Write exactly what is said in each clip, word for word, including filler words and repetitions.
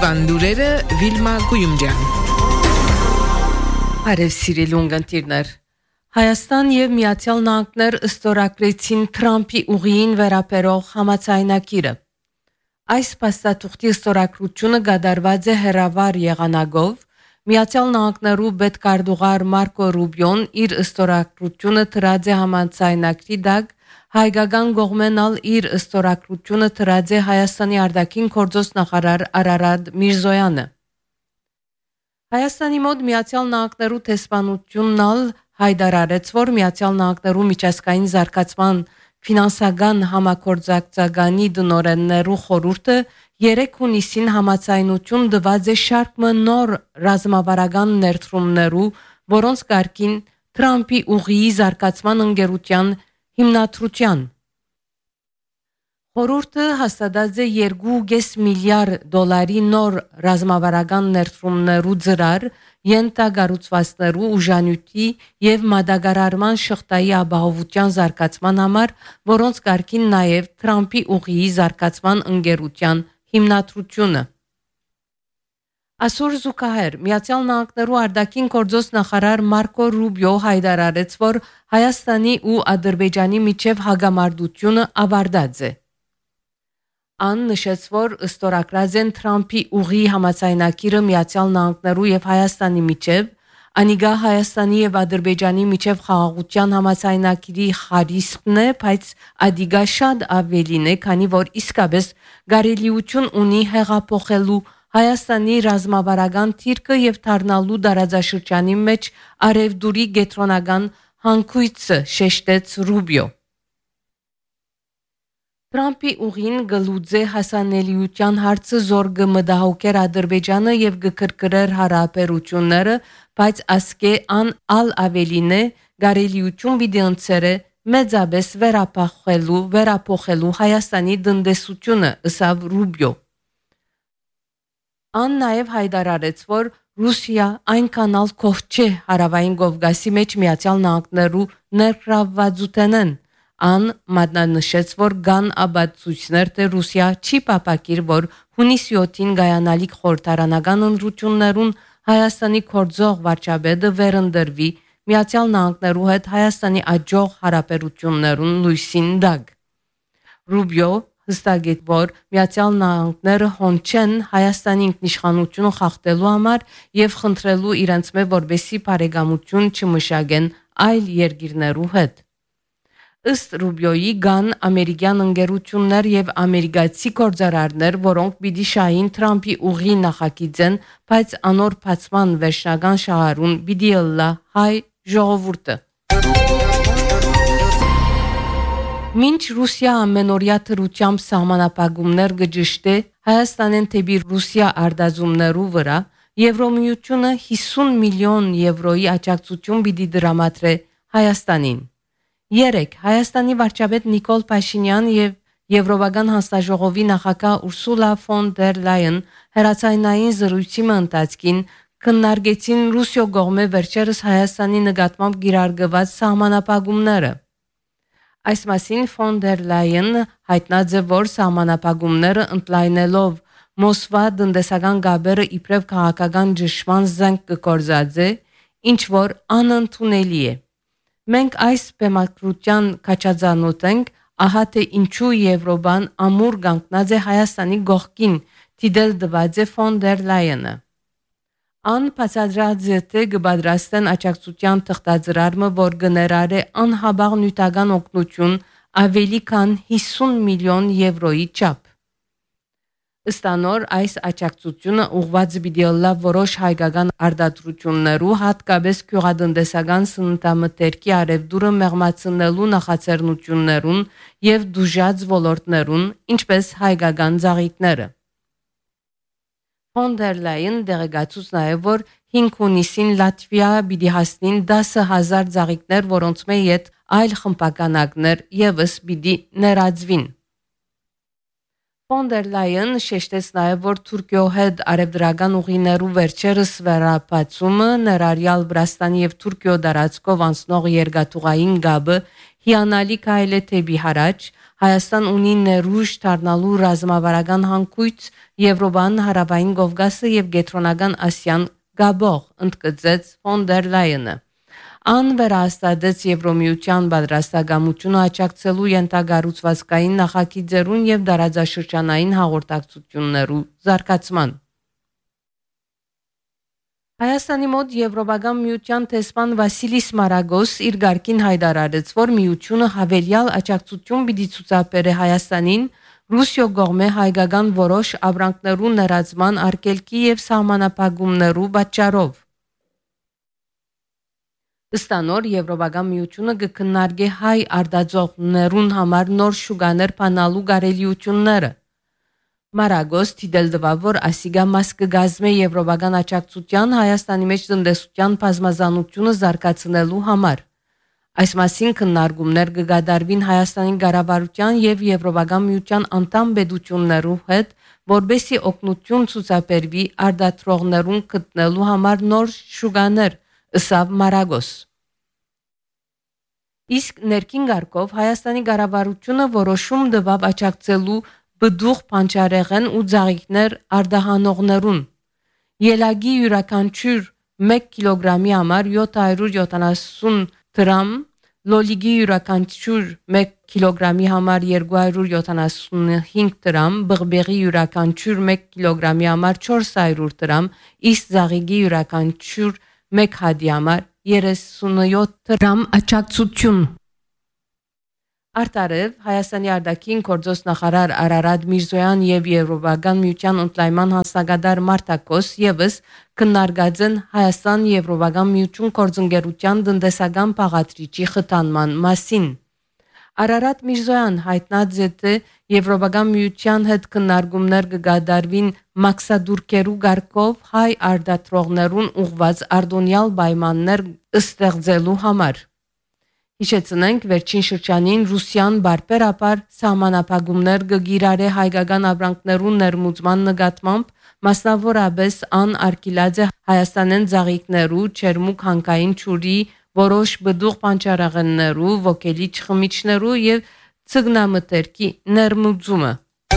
Օրվան լուրերը Վիլմա Գույումջյան։ Արև սիրելի ունգընտիրներ, Հայաստան եւ Միացյալ Նահանգներ ըստորագրեցին Թրամփի ուղիին վերաբերող համաձայնագիրը։ Այս փաստաթուղթի ըստորագրությունը կատարված է հերավար եղանակով։ Միացյալ Նահանգներու պետքարտուղար Մարկո Ռուբիոն իր ըստորագրությունը դրած է համաձայնագրի դակ, հայկական կողմենալ իր ըստորագրությունը դրած է Հայաստանի արտաքին գործոս նախարար Արարատ Միրզոյանը։ Հայաստանի մոտ Միացյալ Նահանգներու տեսփանությունն հայտարարեց, որ Միացյալ Նահանգներու միջազգային զարգացման ֆինանսական համագործակցականի դնորեններու խորհուրդը երեք հունիսին համաձայնություն տված է շարք նոր ռազմավարական ներդրումներու, որոնց կարգին Թրամփի ուղիի զարգացման ընկերության հիմնադրության։ Խորհուրդը հաստատած է երկու կես միլիարդ դոլարի նոր ռազմավարական ներդրումներու ծրար, ենթակառուցվածքներու ուժանյութի եւ մատակարարման շղթայի ապահովության զարգացման համար, որոնց կարգին նաեւ Թրամփի ուղիի զարգացման ընկերության հիմնադրությունը։ Այսօր զուգահեռ Միացյալ Նահանգներու արտաքին գործոս նախարար Մարկո Ռուբիո հայտարարեց, որ Հայաստանի ու Ադրբեջանի միջև հագամարտությունը ավարտած է։ Ան նշեց, որ ըստորագրած են Թրամփի ուղի համաձայնագիրը Միացյալ Նահանգներու եւ Հայաստանի միջև, անիգա Հայաստանի եւ Ադրբեջանի միջև խաղաղության համաձայնագիրի խարիսքն է, բայց ադիգա շատ ավելին է, քանի որ իսկապես գարելիություն ունի հեղափոխելու Հայաստանի ռազմավարական թիրքը եւ դառնալու դարաձաշրջանի մեջ արևդուրի գետրոնական հանգույցը, շեշտեց Ռուբիո։ Թրամփի ուղին գլուծե հասանելիության հարցը զոր կմտահոգեր Ադրբեջանը եւ կկրկրեր հարաբերությունները, բայց ասկե ան ալ ավելին է գարելիություն պիտի ընծերը մեծապես վերապահելու վերապոխելու Հայաստանի տնտեսությունը, ըսավ Ռուբիո։ Ան նաև հայտարարեց, որ Ռուսիա այնքան ալ կող չէ հարավային Կովկասի մեջ Միացյալ Նահանգներու ներգրավվածութենեն։ Ան մատնանշեց, որ կան ապացույցներ, թե Ռուսիա չի պապակիր, որ հունիսի յոթին գայանալիք խորհրդարանական ընտրություններուն Հայաստանի գործող վարչապետը վերընտրվի Միացյալ Նահանգներու հետ Հայաստանի աջող հարաբերություններուն լույսին դակ։ Ռուբիո հստակեց, որ Միացյալ Նահանգները հոնչեն Հայաստանի ինքնիշխանությունը խախտելու համար եւ խնդրելու իրենց մե որբեսի բարեկամություն չմշակեն այլ երկիրներու հետ։ Ըստ Ռուբիոյի կան ամերիկյան ընկերություններ եւ ամերիկացի գործարարներ, որոնք պիտի շահին Թրամփի ուղի նախագիծեն, բայց անոր բացման վերջնական շահառուն պիտի ըլլա հայ ժողովուրդը։ Մինչ Ռուսիա ամենօրյա թրությամբ սահմանապահումներ գճշտե Հայաստանեն թեպի Ռուսիա արտազումներու վրա, Եվրոմիությունը հիսուն միլիոն եվրոյի աջակցություն պիտի դրամատրե Հայաստանին։ Երեք Հայաստանի վարչապետ Նիկոլ Փաշինյան եւ Եվրոպական հանձնաժողովի նախագահ Ուրսուլա ֆոն դեր Լայեն հերացայնային զրույցի ընթացքին քննարկեցին Ռուսիո կողմէ վերջերս Հայաստանի նկատմամբ գիրարգված սահմանապահումները։ Այս մասին ֆոն դեր Լայեն հայտնած է, որ սահմանապահումները ընդլայնելով Մոսկվա տնտեսական գաբերը իբրև քաղաքական ճշմարտ զենք կգործածե, ինչ որ անընդունելի է։ Մենք այս բեմադրության կաչածանոթ ենք, ահա թե ինչու Եվրոպան ամուր կանգնած է Հայաստանի գողքին, դիտել դված է ֆոն դեր Լայենը։ Ան բացատրած է, թե կպատրաստեն աջակցության թղթածրարը, որ կներառե անհաբաղ նյութական օգնություն ավելի քան հիսուն միլիոն եվրոյի չափ։ Ըստ անոր այս աջակցությունը ուղղված պիտի ըլլա որոշ հայկական արտադրություններու, հատկապես գյուղատնտեսական սննդամթերքի արևդուրը մեղմացնելու նախաձեռնություններուն եւ դուժած ոլորտներուն, ինչպես հայկական ծաղիկները։ Ֆոն դեր Լայեն դեղեկացուց նաեւ, որ հինգ հունիսին Լատվիա պիտի հասնին դասը հազար ծաղիկներ, որոնց մեջ այլ խմբականակներ եւս պիտի ներածվին։ Ֆոն դեր Լայեն շեշտեց նաև, որ Թուրքիո հետ արևդրական ուղիներու վերջերս վերապացումը ներառյալ Վրաստանի եւ Թուրքիո դարածքով անցնող երկաթուղային գաբը հիանալի քայլ է թեպի հարաճ, Հայաստան ունի ներուժ դառնալու ռազմավարական հանգույց Եվրոպան, Հարավային Կովկասը եւ Կենտրոնական Ասիան գաբող, ընդգծեց ֆոն դեր Լայենը։ Ան վերահաստատեց Եվրոմիության պատրաստակամությունը աջակցելու ենթագառուցվածքային նախագիծերուն եւ դարաձաշրջանային հաղորդակցություններու զարգացման։ Հայաստանի մոտ Եվրոպական միության տեսփան Վասիլիս Մարագոս իր գարկին հայտարարեց, որ միությունը հավելյալ աջակցություն պիտի ցուցաբերե Հայաստանին Ռուսիո կողմէ հայկական որոշ ապրանքներու ներածման արգելքի եւ սահմանափակումներու պատճառով։ Ստանոր Եվրոպական միությունը կքննարկի հայ արտադրողներուն համար նոր շուկաներ բանալու կարելիությունները։ Մարագոս դիտել դվավ, որ ասիգա մաս կգազմե Եվրոպական աջակցության Հայաստանի մեջ տնտեսության բազմազանությունը զարգացնելու համար։ Այս մասին քննարկումներ կգադարվին Հայաստանի կառավարության եւ Եվրոպական միության անդամ պետություններու հետ, որբեսի օգնություն ցուցաբերվի արտադրողներուն գտնելու համար նոր շուկաներ, ըսավ Մարագոս։ Իսկ ներքին գարկով Հայաստանի կառավարությունը որոշում տվավ աջակցելու բդուղ պանչարեղեն ու ծաղիկներ արդահանողներուն։ Ելագի յուրաքանչյուր մեկ կիլոգրամի համար յոթ հարյուր յոթանասուն դրամ, լոլիգի յուրաքանչյուր մեկ կիլոգրամի համար երկու հարյուր յոթանասունհինգ դրամ, բղբեղի յուրաքանչյուր մեկ կիլոգրամի համար չորս հարյուր դրամ, իսկ ծաղիկի յուրաքանչյուր մեկ հատի համար երեսունյոթ դրամ աջակցություն։ Արտարև Հայաստանի արտաքին գործոս նախարար Արարատ Միրզոյան եւ Եվրոպական միության ընդլայնման հանձնագետար Մարտակոս եւս քննարկած են Հայաստան Եվրոպական միություն գործընկերության տնտեսական բաղադրիչի խթանման մասին։ Արարատ Միրզոյան հայտնած է, թե Եվրոպական միության հետ քննարկումներ կգադարվին մաքսադուրկերու գարկով հայ արտադրողներուն ուղված արտոնյալ պայմաններ ստեղծելու համար։ Հիշեցնենք, վերջին շրջանին Ռուսիան բարբերաբար սահմանափակումներ կգիրարե հայկական ապրանքներու ներմուծման նկատմամբ, մասնավորապես ան արգելած է Հայաստանեն ծաղիկներու, չերմուկ հանքային ջուրի, որոշ բդուղ պանչարեղեններու, ոգելի չխմիչներու եւ ցգնամթերքի ներմուծումը։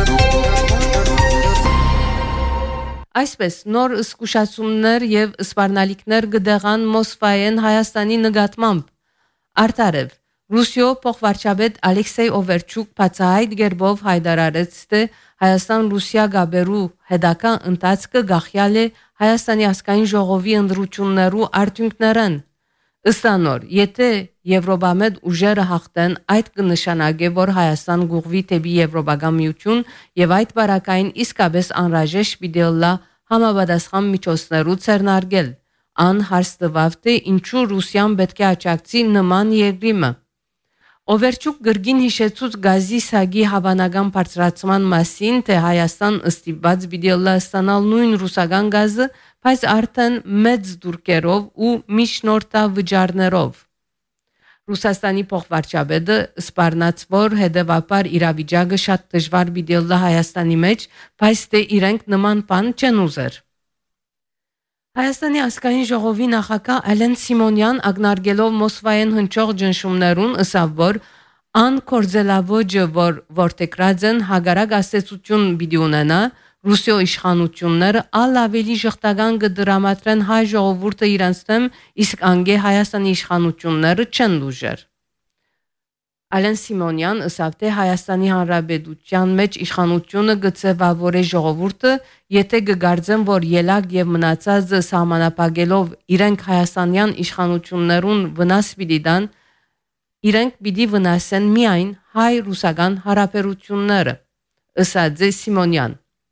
Այսպես նոր զսկուշացումներ եւ սպառնալիքներ կդեղան Մոսկվայեն Հայաստանի նկատմամբ։ Արտարև Ռուսիո փոխվարչապետ Ալեքսեյ Օվերչուկ բացահայտ գերբով հայտարարեց, թե Հայաստան-Ռուսիա գաբերու հետագա ընթացքը գախյալ է Հայաստանի ազգային ժողովի ընդրություններու արդյունքներն։ Ըստանոր, եթե Եվրոպամետ ուժերը հաղթեն, այդ կնշանակե, որ Հայաստան գուղվի թեպի Եվրոպական միություն եւ այդ բարակային իսկապես անհրաժեշտ պիտի լա համապատասխան միջոցներու ցերնարգել։ Ան հարց տվավ, թե ինչու Ռուսիան պետք է աջակցի նման երկրիմը։ Օվերչուկ գրգին հիշեցուց գազի սագի հավանական բարձրացման մասին, թե Հայաստան ստիպված պիտի լա ստանալ նույն ռուսական գազը, բայց արդեն մեծ դուրքերով ու միջնորդավճարներով։ Ռուսաստանի փոխվարչապետը սպառնաց, որ հետևաբար իրավիճակը շատ դժվար պիտի լա Հայաստանի մեջ, բայց թե իրենք նման բան չեն ուզեր։ Հայաստանի ազգային ժողովի նախագահ Ալեն Սիմոնյան ակնարկելով Մոսկվայեն հնչող ճնշումներուն ըսավ, որ ան կորձելավոճը, որ որտեգրած են հագարակ ասեցություն պիտի ունենա, Ռուսիո իշխանությունները ալ ավելի ժխտական կդրամատրեն հայ ժողովուրդը իրանց դեմ, իսկ անգե Հայաստանի իշխանությունները չեն լուժեր։ Ալեն Սիմոնյան ըսավ, թե Հայաստանի Հանրապետության մեջ իշխանությունը գծեվավորե ժողովուրդը, եթե կգարձեն, որ ելակ եւ մնացածը սահմանապակելով իրենք հայաստանյան իշխանություններուն վնաս պիտի տան, իրենք պիտի վնասեն միայն հայ-ռուսական հարաբերությունները, ըսած է Սիմոնյան։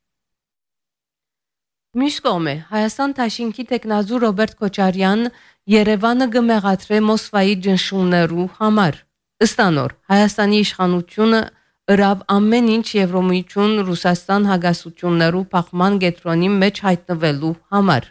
Մյուս կողմը Հայաստան Դաշինքի տեխնազու Ռոբերտ Քոչարյան Երևանը կմեղադրե Մոսկվայի ճնշումներու համար։ Ըստանոր Հայաստանի իշխանությունը ըրավ ամեն ինչ Եվրոմիություն Ռուսաստան հագասություններու փախման կետրոնի մեջ հայտնվելու համար։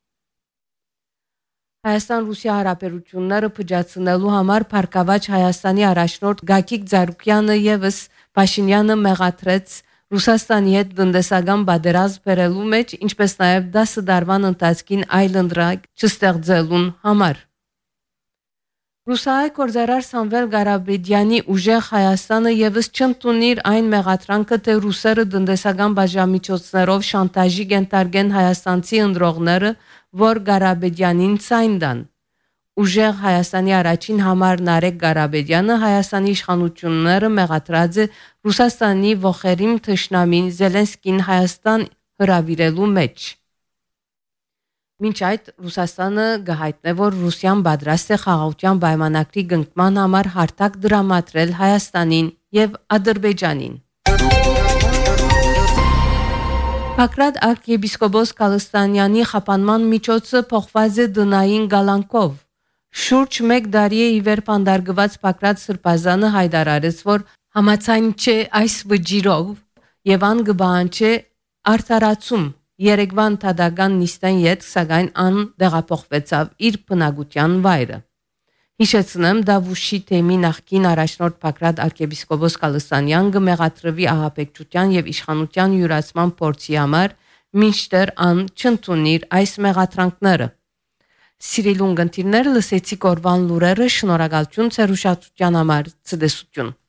Հայաստան-Ռուսիա հարաբերությունները փճացնելու համար Փարքավաճ Հայաստանի առաջնորդ Գագիկ Ծառուկյանը եւս Փաշինյանը մեղադրեց Ռուսաստանի հետ տնտեսական պատերազմ բերելու մեջ, ինչպես նաև դասը դարվան ընթացքին այլ ընդրակ չստեղծելուն համար։ Ռուսահայ կորզարար Սամվել Ղարաբեդյանի ուժեղ Հայաստանը եւս չընդունիր այն մեղադրանքը, թե ռուսերը տնտեսական բաժամիջոցներով շանտաժի կենտարգեն հայաստանցի ընտրողները, որ Ղարաբեդյանին ցայն տան։ Ուժեղ Հայաստանի առաջին համար Նարեկ Ղարաբեդյանը Հայաստանի իշխանությունները մեղադրած է Ռուսաստանի ողերիմ թշնամին Զելենսկին Հայաստան հրավիրելու մեջ։ Մինչ այդ Ռուսաստանը գահիտնե, որ Ռուսիան պատրաստ է խաղաղության պայմանագրի կնքման համար հարթակ դրամատրել Հայաստանին եւ Ադրբեջանին։ Բագրատ arczepiskopos Կալստանյանի խափանման միջոցը փոխված է դնային գալանքով։ Շուրջ մեկ տարի է իվեր պանդարգված Բագրատ Սրբազանը հայտարարեց, որ համաձայն չէ այս վճիրով եւ ան կբանջի արտարացում Երևան թադական նիստեն յետ սակայն ան դեղափոխվեցավ իր բնակության վայրը։ Հիշեցնեմ, Դավուշի թեմի նախկին առաջնորդ Բագրատ arczepiskopos Կալստանյան կմեղադրվի ահաբեկչության եւ իշխանության յուրացման փորձի համար, մինչդեռ ան չընդունիր այս մեղադրանքները։ Սիրելի ունգընտիրներ, լսեցիք օրվան լուրերը, շնորհակալություն ցերուշացության համար, ցտեսություն։